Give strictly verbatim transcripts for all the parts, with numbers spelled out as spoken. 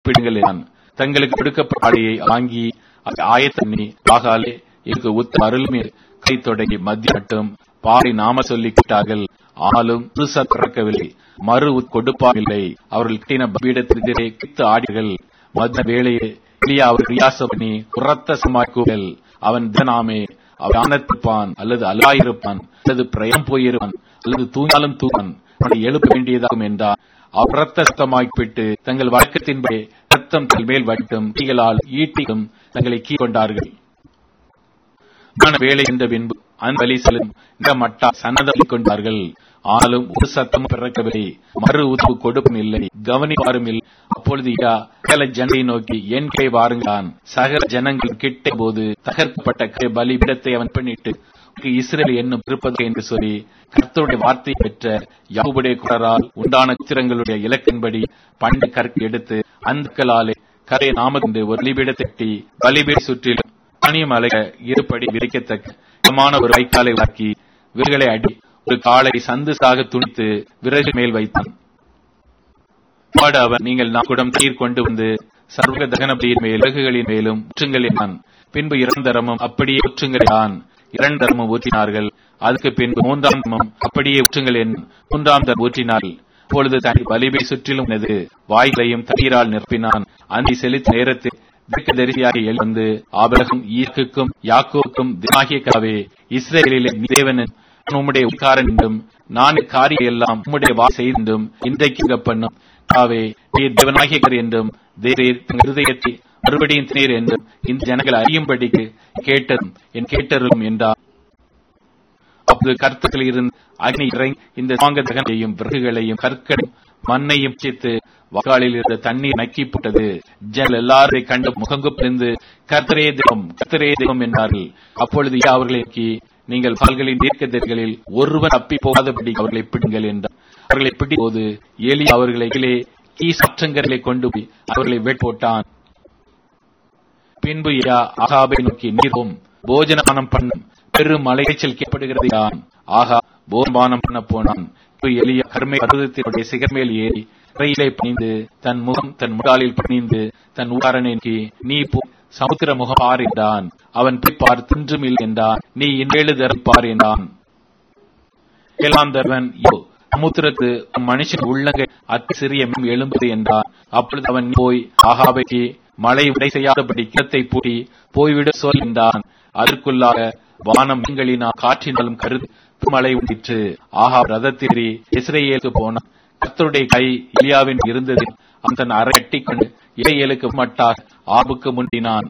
பிடுங்கள் என்றான். தங்களுக்கு கொடுக்கப்பட்ட ஆடையை வாங்கி ஆயத்தண்ணி ஆகாலே எனக்கு உத்த அருள்மே கை தொடங்கி மத்திய மட்டும் பாறை நாம சொல்லிக் கேட்டார்கள். ஆனாலும் புதுசா பிறக்கவில்லை, மறு கொடுப்பாவில்லை. அவர்கள் கட்டின பீடத்திற்கே கித்து ஆடிகள். மத்திய வேளையே எலியா அவர் பிரியாசம் பண்ணி உரத்த சமாக்குகள். அவன் தினாமே அவன் ஆனத்திருப்பான் அல்லது அல்லாயிருப்பான் அல்லது பிரயம் போயிருப்பான் அல்லது தூங்காலும் தூங்கான், அவனை எழுப்ப வேண்டியதாகும் என்றார். அவர் ரத்த சத்தமாய்ப்பிட்டு தங்கள் வழக்கத்தின்படி ரத்தம் தங்கள் மேல் வட்டும் தீகளால் ஈட்டியும் தங்களை கீழ்கொண்டார்கள். வேலை என்ற பின்பு அந்த வழி செல்லும் மட்டா சன்னதம் கொண்டார்கள். ஆனாலும் ஒரு சத்தம் பிறக்கவில்லை, மறு உதவு கொடுப்பும் இல்லை, கவனிப்பாரும் இல்லை. அப்பொழுது ஜனத்தை நோக்கி என் கை வாருங்கான். சகல ஜனங்கள் கிட்ட போது தகர்க்கப்பட்ட பலிபீடத்தை அவன் பண்ணிட்டு இஸ்ரேல் என்னும் இருப்பது என்று சொல்லி கர்த்தருடைய வார்த்தை பெற்ற யாவுடைய குரரால் உண்டான சித்திரங்களுடைய இலக்கின்படி பண்டு கற்க எடுத்து அந்த கலாலே கரை நாமந்து ஒரு பலிபீடத்தை கட்டி பலிபீட சுற்றிலும் தானியம் அலைக இருப்படி விரிக்கத்தக்க ஒரு வைக்காலை வாக்கி விறகுகளை அடி ஒரு காலை சந்து சாக துணித்து விறகு மேல் வைத்தான். அவன் நீங்கள் நான் குடம் தீர் கொண்டு வந்து சர்வ தகனபடியின் மேல் விறகுகளின் மேலும் ஊற்றுங்கள் என்றான். பின்பு இரண்டரமும் அப்படியே ஊற்றுங்கள் என்றான். இரண்டரமும் ஊற்றினார்கள். அதுக்கு பின்பு மூன்றாம் தரமும் அப்படியே ஊற்றுங்கள் என் மூன்றாம் தரம் ஊற்றினார்கள். அப்பொழுது தன் பலிபை சுற்றிலும் உள்ளது வாய்களையும் தண்ணீரால் நிரப்பினான். அந்தி செலுத்த நேரத்தில் தரிசியாக எழுந்து ஆபிரகாம் ஈசாக்குக்கும் யாக்கோவுக்கும் தேவனாகிய கர்த்தாவே இஸ்ரவேலிலே நீ தேவன் உம்முடைய உட்காரன் என்றும் நான் காரியம் எல்லாம் உம்முடைய வா செய்தும் இன்றைக்கு பண்ணும் கர்த்தாவே நீர் தேவனாகிய கர்த்தர் என்றும் தேவரீர் தங்கள் இருதயத்தை மறுபடியும் திணீர் என்றும் இந்த ஜனங்கள் அறியும்படிக்கு கேட்டதும் என் கேட்டரும் என்றார். அப்போது கர்த்தர்கள் இருந்து அக்னி இறங்கி இந்த சாங்க தகனையும் விறகுகளையும் கற்களையும் மண்ணையும் பிடித்து வாக்காளில் இருந்த தண்ணீர் நக்கி போட்டது. ஜனங்கள் எல்லாரை கண்டு முகங்குப்பிருந்து கர்த்தரே தெய்வம் கர்த்தரே தெய்வம் என்றார்கள். அப்பொழுது அவர்களை நோக்கி நீங்கள் பல்களின் தீர்க்கதரிசிகளில் ஒருவன் தப்பி போகாதபடி அவர்களை பிடுங்கள் என்றார். அவர்களை பிடிக்கும் போது எலி அவர்களை கீசாற்றங்களை கொண்டு போய் அவர்களை வெட் போட்டான். பின்பு ஆகாபை நோக்கி நீரும் போஜனபானம் பண்ணும் பெரும் மலைச்சல் கேட்படுகிறது யான். ஆகா போஜனபானம் பண்ண போனான். எலியா கர்மை பர்வதத்தினுடைய சிகர்மேல் ஏறி கையிலே பணிந்து தன் முகம் தன் முகாலில் பணிந்து தன் ஊராரனை நோக்கி நீ போ சமுத்திர முகம் பார் என்றான். அவன் பிற்பார் தின்றும் இல்லை என்றான். நீ இன்றேழு தரம் பார் என்றான். ஏழாம் தரவன் யோ சமுத்திரத்து மனுஷன் உள்ளங்கை அத்தி சிறிய மீன் எழும்புது என்றான். அப்பொழுது அவன் போய் ஆகாபைக்கு மழை உடை செய்யாதபடி கிணத்தை பூட்டி போய்விட சொல் என்றான். அதற்குள்ளாக வானம் மீன்களினால் காற்றினாலும் கருது மழை உண்டிற்று. ஆகா ரதத்திரி இஸ்ரேலுக்கு போனான். கர்த்தருடைய கை எலியாவின் இருந்தது. அவன் தன் அறை கட்டிக்கொண்டு இஸ்ரேலுக்கு மட்டாக ஆபுக்கு முந்தினான்.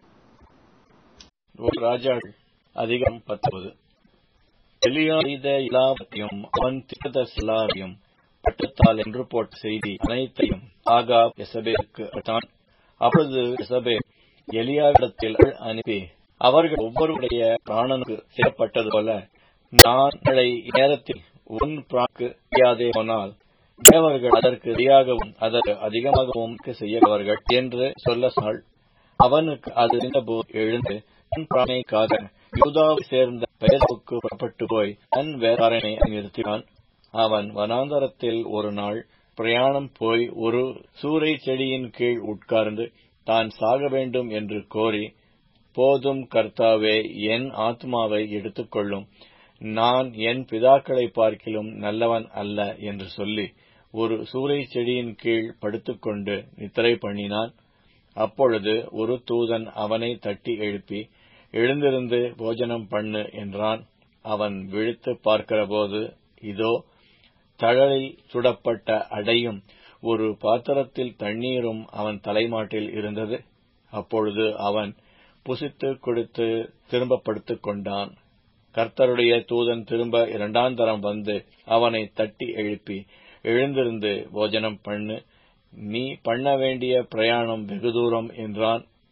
ராஜாக்கள் அதிகம் பத்தொன்பது. எலியா செய்த எல்லாவற்றையும் அவன் தீர்க்கதரிசிகளையும் பட்டத்தால் என்று போட்ட செய்தி அனைத்தையும் ஆகாப் யெசபேலுக்கு அளித்தான். அப்பொழுது யெசபேல் எலியாவிடத்தில் அனுப்பி அவர்கள் ஒவ்வொருடைய பிராணனுக்கு செய்யப்பட்டது போல நான் நேரத்தில் உன் பிராணுக்கு செய்யாதே போனால் தேவர்கள் அதற்கு சரியாகவும் அதற்கு அதிகமாகவும் செய்யவர்கள் என்று சொல்ல சொன்னாள். அவனுக்கு அது இருந்தபோது எழுந்து தன் பிராணைக்காக யூதாவை சேர்ந்த பெயருக்கு புறப்பட்டு போய் தன் வேறாரனை நிறுத்தினான். அவன் வனாந்தரத்தில் ஒரு நாள் பிரயாணம் போய் ஒரு சூரை செடியின் கீழ் உட்கார்ந்து தான் சாக வேண்டும் என்று கோரி, போதும் கர்த்தாவே, என் ஆத்மாவை எடுத்துக்கொள்ளும், நான் என் பிதாக்களை பார்க்கிலும் நல்லவன் அல்ல என்று சொல்லி ஒரு சூரை செடியின் கீழ் படுத்துக்கொண்டு நித்திரை பண்ணினான். அப்பொழுது ஒரு தூதன் அவனை தட்டி எழுப்பி, எழுந்திருந்து போஜனம் பண்ணு என்றான். அவன் விழித்து பார்க்கிறபோது இதோ தழலில் சுடப்பட்ட அடையும் ஒரு பாத்திரத்தில் தண்ணீரும் அவன் தலைமாட்டில் இருந்தது. அப்பொழுது அவன் புசித்து கொடுத்து திரும்ப படுத்துக் கொண்டான். கர்த்தருடைய தூதன் திரும்ப இரண்டாம் தரம் வந்து அவனை தட்டி எழுப்பி, எழுந்திருந்து போஜனம் பண்ணு, நீ பண்ண வேண்டிய பிரயாணம் வெகு தூரம் என்றான்.